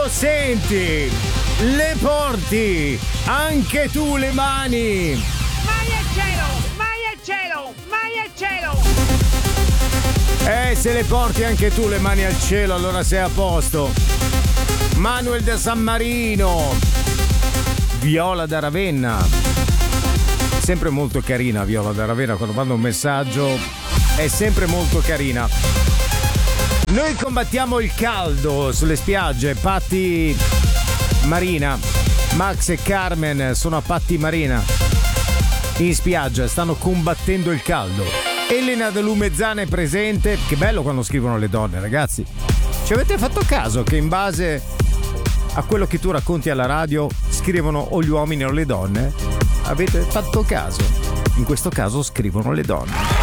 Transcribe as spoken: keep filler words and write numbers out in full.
senti? Le porti anche tu le mani. Mani al cielo, mani al cielo, mani al cielo. Eh, se le porti anche tu le mani al cielo, allora sei a posto. Manuel da San Marino. Viola da Ravenna. Sempre molto carina Viola da Ravenna, quando manda un messaggio è sempre molto carina. Noi combattiamo il caldo sulle spiagge. Patti Marina, Max e Carmen sono a Patti Marina in spiaggia, stanno combattendo il caldo. Elena da Lumezzana è presente. Che bello quando scrivono le donne, ragazzi. Ci avete fatto caso che in base a quello che tu racconti alla radio scrivono o gli uomini o le donne? Avete fatto caso? In questo caso scrivono le donne.